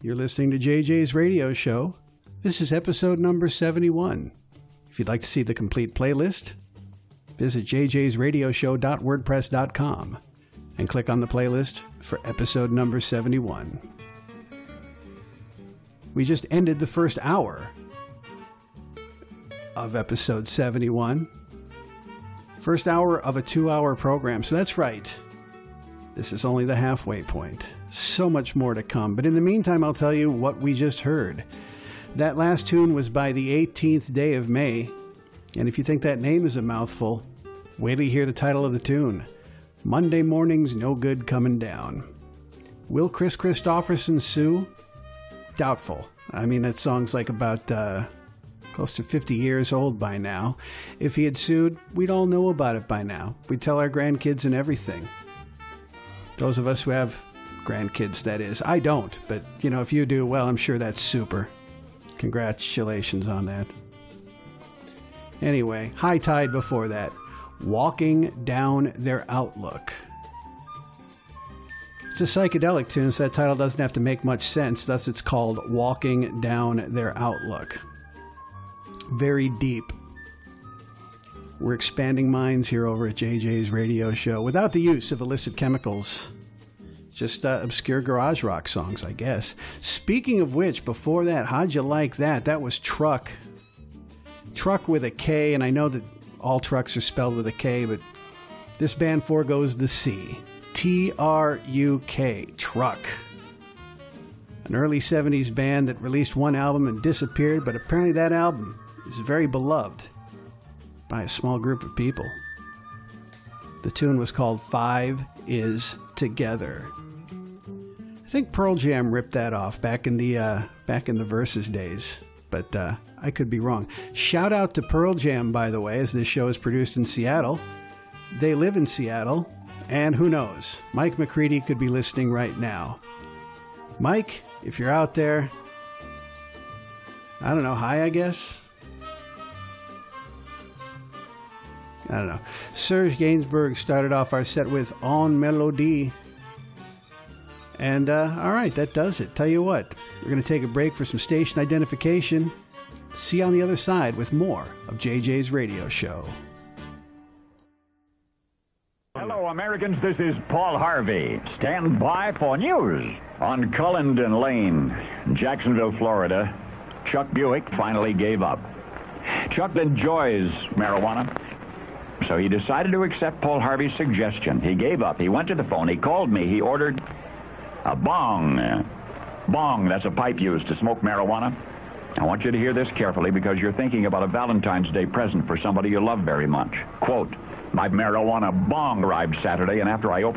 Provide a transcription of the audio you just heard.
You're listening to JJ's Radio Show. This is episode number 71. If you'd like to see the complete playlist, visit jjsradioshow.wordpress.com and click on the playlist for episode number 71. We just ended the first hour of episode 71. First hour of a 2-hour program. So that's right. This is only the halfway point. So much more to come. But in the meantime, I'll tell you what we just heard. That last tune was by the 18th day of May. And if you think that name is a mouthful, wait till you hear the title of the tune. Monday Morning's No Good Coming Down. Will Chris Christopherson sue? Doubtful. I mean, that song's like about close to 50 years old by now. If he had sued, we'd all know about it by now. We'd tell our grandkids and everything. Those of us who have grandkids, that is. I don't, but, you know, if you do, well, I'm sure that's super. Congratulations on that. Anyway, High Tide before that. Walking Down Their Outlook. It's a psychedelic tune, so that title doesn't have to make much sense. Thus, it's called Walking Down Their Outlook. Very deep. We're expanding minds here over at JJ's Radio Show without the use of illicit chemicals. Just obscure garage rock songs, I guess. Speaking of which, before that, how'd you like that? That was Truck. Truck with a K, and I know that all trucks are spelled with a K, but this band forgoes the C. T-R-U-K, Truck. An early 70s band that released one album and disappeared, but apparently that album is very beloved by a small group of people. The tune was called Five Is Together. I think Pearl Jam ripped that off back in the Versus days, but I could be wrong. Shout out to Pearl Jam, by the way, as this show is produced in Seattle. They live in Seattle, and who knows, Mike McCready could be listening right now. Mike, if you're out there, I don't know, hi, I guess? I don't know. Serge Gainsbourg started off our set with En Melodie. And, all right, that does it. Tell you what, we're going to take a break for some station identification. See you on the other side with more of JJ's Radio Show. Hello, Americans. This is Paul Harvey. Stand by for news. On Cullendon Lane, Jacksonville, Florida, Chuck Buick finally gave up. Chuck enjoys marijuana, so he decided to accept Paul Harvey's suggestion. He gave up. He went to the phone. He called me. He ordered a bong. Bong, that's a pipe used to smoke marijuana. I want you to hear this carefully because you're thinking about a Valentine's Day present for somebody you love very much. Quote, my marijuana bong arrived Saturday, and after I opened